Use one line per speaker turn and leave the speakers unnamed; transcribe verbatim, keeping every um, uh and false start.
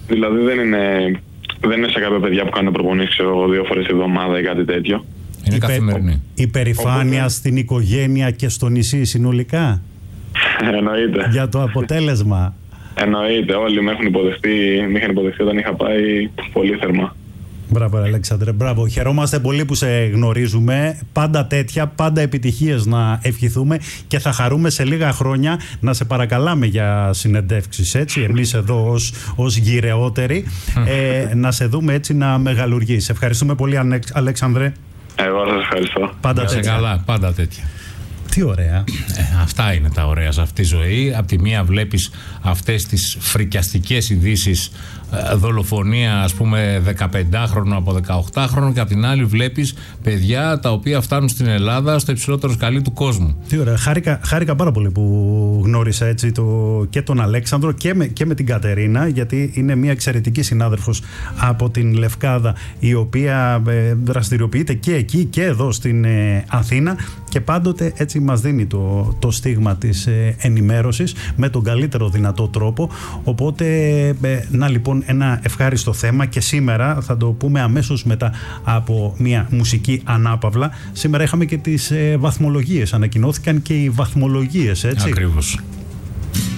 Δηλαδή δεν είναι, δεν είναι σε κάποια παιδιά που κάνουν προπονήσεις δύο φορές τη εβδομάδα ή κάτι τέτοιο.
Είναι καθημερινή.
Υπερηφάνεια Οπότε... στην οικογένεια και στο νησί συνολικά.
Εννοείται.
Για το αποτέλεσμα.
Εννοείται. Όλοι με έχουν υποδεχτεί, με είχαν υποδεχτεί όταν είχα πάει πολύ θερμά.
Μπράβο, Αλέξανδρε, μπράβο. Χαιρόμαστε πολύ που σε γνωρίζουμε. Πάντα τέτοια, πάντα επιτυχίες να ευχηθούμε και θα χαρούμε σε λίγα χρόνια να σε παρακαλάμε για συνεντεύξεις, έτσι, εμείς εδώ ως, ως γυρεότεροι, ε, να σε δούμε έτσι να μεγαλουργείς. Ευχαριστούμε πολύ, Αλέξανδρε.
Εγώ σας ευχαριστώ.
Πάντα
τέτοια. Καλά, πάντα τέτοια.
Τι ωραία.
Ε, αυτά είναι τα ωραία σε αυτή τη ζωή. Απ' τη μία βλέπεις αυτές τις φρικιαστικές ειδήσεις, ε, δολοφονία ας πούμε δεκαπεντάχρονο από δεκαοκτάχρονο, και απ' την άλλη βλέπεις παιδιά τα οποία φτάνουν στην Ελλάδα στο υψηλότερο σκαλί του κόσμου.
Τι ωραία. Χάρηκα, χάρηκα πάρα πολύ που γνώρισα έτσι το, και τον Αλέξανδρο και με, και με την Κατερίνα, γιατί είναι μια εξαιρετική συνάδελφος από την Λευκάδα, η οποία ε, δραστηριοποιείται και εκεί και εδώ στην ε, Αθήνα, και πάντοτε έτσι μας δίνει το, το στίγμα της ε, ενημέρωσης με τον καλύτερο δυνατό τρόπο. Οπότε ε, να λοιπόν ένα ευχάριστο θέμα, και σήμερα θα το πούμε αμέσως μετά από μια μουσική ανάπαυλα. Σήμερα είχαμε και τις ε, βαθμολογίες, ανακοινώθηκαν και οι βαθμολογίες, έτσι.
Ακριβώς.